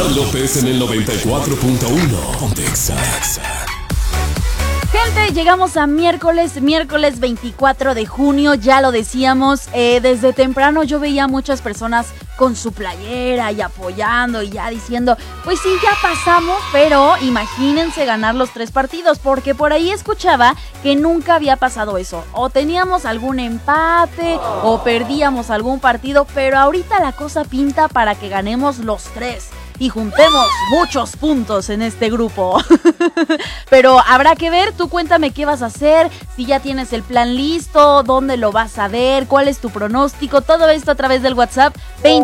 Omar López en el 94.1. Ponte Exa. Gente, llegamos a miércoles 24 de junio, ya lo decíamos, desde temprano yo veía muchas personas con su playera y apoyando y ya diciendo, pues sí, ya pasamos, pero imagínense ganar los 3 partidos, porque por ahí escuchaba que nunca había pasado eso, o teníamos algún empate o perdíamos algún partido, pero ahorita la cosa pinta para que ganemos los 3. Y juntemos muchos puntos en este grupo. Pero habrá que ver, tú cuéntame qué vas a hacer, si ya tienes el plan listo, dónde lo vas a ver, cuál es tu pronóstico, todo esto a través del WhatsApp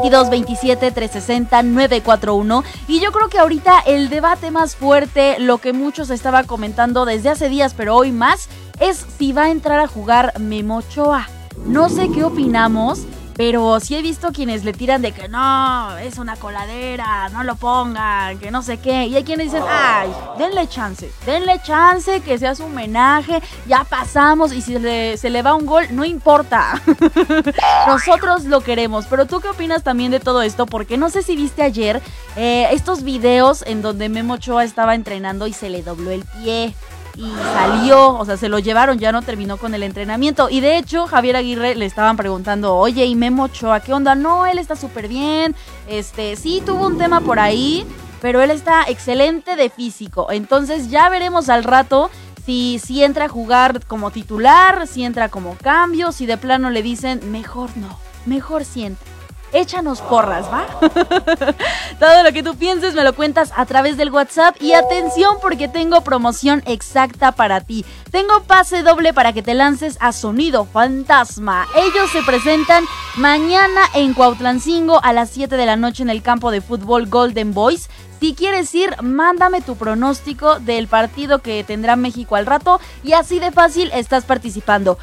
2227-360-941. Y yo creo que ahorita el debate más fuerte, lo que muchos estaban comentando desde hace días, pero hoy más, es si va a entrar a jugar Memo Ochoa. No sé qué opinamos, pero sí he visto quienes le tiran de que no, es una coladera, no lo pongan, que no sé qué. Y hay quienes dicen, ay, denle chance, que sea su homenaje, ya pasamos y si se le va un gol, no importa. Nosotros lo queremos. Pero ¿tú qué opinas también de todo esto? Porque no sé si viste ayer estos videos en donde Memo Ochoa estaba entrenando y se le dobló el pie. Y salió, o sea, se lo llevaron, ya no terminó con el entrenamiento. Y de hecho, Javier Aguirre le estaban preguntando, oye, ¿y Memo Ochoa qué onda? No, él está súper bien, sí tuvo un tema por ahí, pero él está excelente de físico. Entonces ya veremos al rato si entra a jugar como titular, si entra como cambio, si de plano le dicen, mejor no, mejor siente. Échanos porras, ¿va? Todo lo que tú pienses me lo cuentas a través del WhatsApp. Y atención porque tengo promoción exacta para ti. Tengo pase doble para que te lances a Sonido Fantasma. Ellos se presentan mañana en Cuautlancingo a las 7 de la noche en el campo de fútbol Golden Boys. Si quieres ir, mándame tu pronóstico del partido que tendrá México al rato y así de fácil estás participando.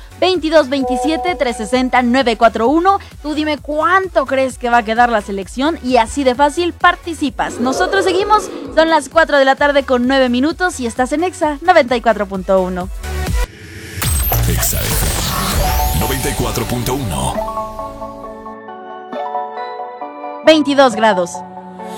2227-360-941. Tú dime cuánto crees que va a quedar la selección y así de fácil participas. Nosotros seguimos, son las 4 de la tarde con 9 minutos y estás en Exa 94.1. Exa 94.1. 22 grados.